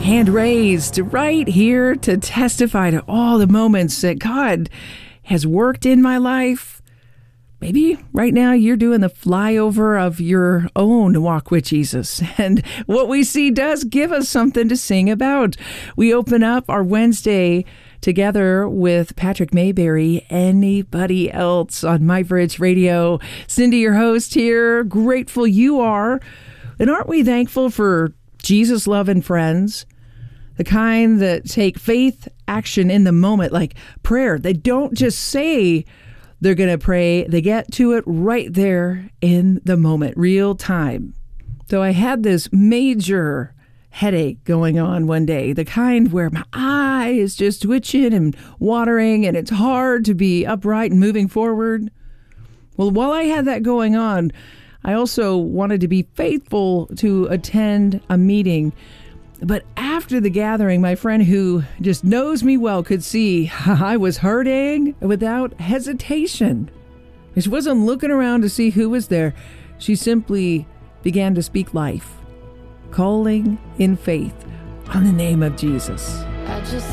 hand raised right here to testify to all the moments that God has worked in my life. Maybe right now you're doing the flyover of your own walk with Jesus. And what we see does give us something to sing about. We open up our Wednesday together with Patrick Mayberry, Anybody Else on MyBridge Radio. Cindy, your host here. Grateful you are. And aren't we thankful for Jesus loving friends? The kind that take faith action in the moment, like prayer. They don't just say they're going to pray. They get to it right there in the moment, real time. So I had this major headache going on one day, the kind where my eye is just twitching and watering, and it's hard to be upright and moving forward. Well, while I had that going on, I also wanted to be faithful to attend a meeting. But after the gathering, my friend who just knows me well could see I was hurting without hesitation. She wasn't looking around to see who was there. She simply began to speak life, calling in faith on the name of Jesus. I just